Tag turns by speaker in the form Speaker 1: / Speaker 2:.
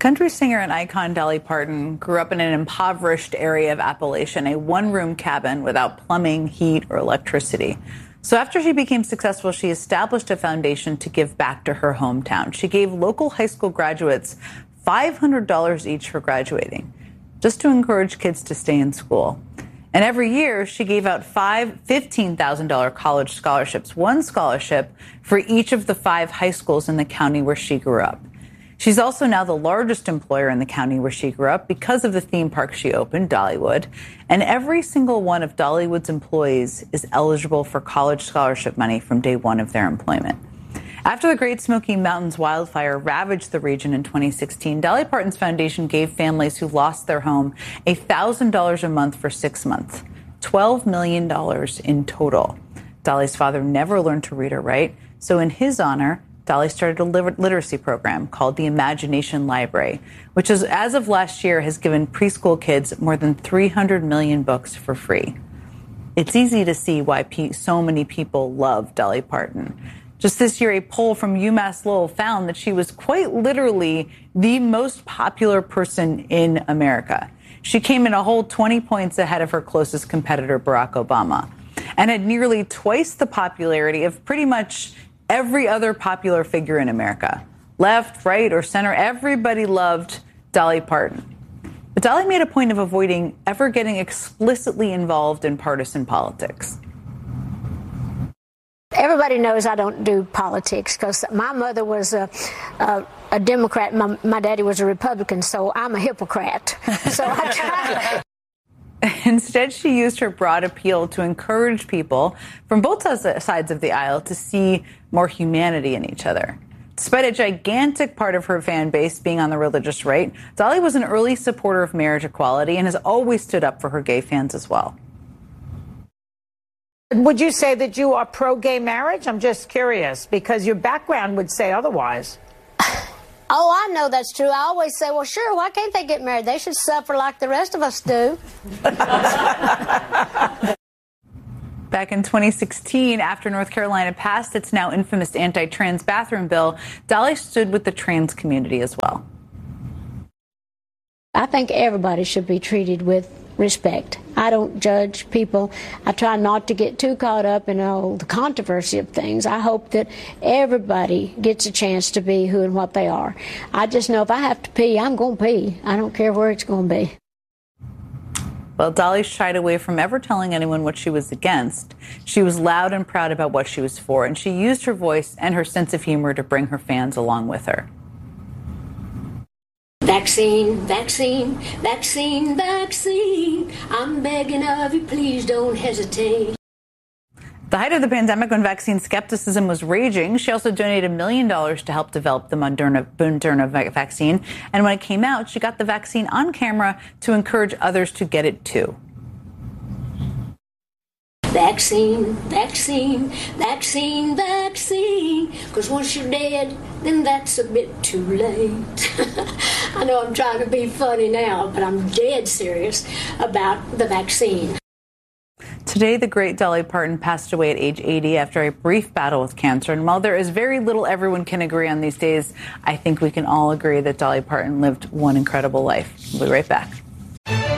Speaker 1: Country singer and icon Dolly Parton grew up in an impoverished area of Appalachia, a one-room cabin without plumbing, heat, or electricity. So after she became successful, she established a foundation to give back to her hometown. She gave local high school graduates $500 each for graduating, just to encourage kids to stay in school. And every year, she gave out five $15,000 college scholarships, one scholarship for each of the 5 high schools in the county where she grew up. She's also now the largest employer in the county where she grew up because of the theme park she opened, Dollywood. And every single one of Dollywood's employees is eligible for college scholarship money from day one of their employment. After the Great Smoky Mountains wildfire ravaged the region in 2016, Dolly Parton's foundation gave families who lost their home $1,000 a month for 6 months, $12 million in total. Dolly's father never learned to read or write, so in his honor, Dolly started a literacy program called the Imagination Library, which is, as of last year, has given preschool kids more than 300 million books for free. It's easy to see why so many people love Dolly Parton. Just this year, a poll from UMass Lowell found that she was quite literally the most popular person in America. She came in a whole 20 points ahead of her closest competitor, Barack Obama, and had nearly twice the popularity of pretty much every other popular figure in America. Left, right, or center, everybody loved Dolly Parton. But Dolly made a point of avoiding ever getting explicitly involved in partisan politics.
Speaker 2: Everybody knows I don't do politics because my mother was a Democrat. My daddy was a Republican, so I'm a hypocrite. So I try.
Speaker 1: Instead, she used her broad appeal to encourage people from both sides of the aisle to see more humanity in each other. Despite a gigantic part of her fan base being on the religious right, Dolly was an early supporter of marriage equality and has always stood up for her gay fans as well.
Speaker 3: Would you say that you are pro-gay marriage? I'm just curious, because your background would say otherwise.
Speaker 2: Oh, I know that's true. I always say, well, sure, why can't they get married? They should suffer like the rest of us do.
Speaker 1: Back in 2016, after North Carolina passed its now infamous anti-trans bathroom bill, Dolly stood with the trans community as well.
Speaker 2: I think everybody should be treated with respect. I don't judge people. I try not to get too caught up in all the controversy of things. I hope that everybody gets a chance to be who and what they are. I just know if I have to pee, I'm going to pee. I don't care where it's going to be.
Speaker 1: Well, Dolly shied away from ever telling anyone what she was against. She was loud and proud about what she was for, and she used her voice and her sense of humor to bring her fans along with her.
Speaker 4: Vaccine, vaccine, vaccine, vaccine. I'm begging of you, please don't hesitate.
Speaker 1: At the height of the pandemic, when vaccine skepticism was raging, she also donated $1 million to help develop the Moderna vaccine. And when it came out, she got the vaccine on camera to encourage others to get it too.
Speaker 4: Vaccine, vaccine, vaccine, vaccine. Because once you're dead, then that's a bit too late. I know I'm trying to be funny now, but I'm dead serious about the vaccine.
Speaker 1: Today, the great Dolly Parton passed away at age 80 after a brief battle with cancer. And while there is very little everyone can agree on these days, I think we can all agree that Dolly Parton lived one incredible life. We'll be right back.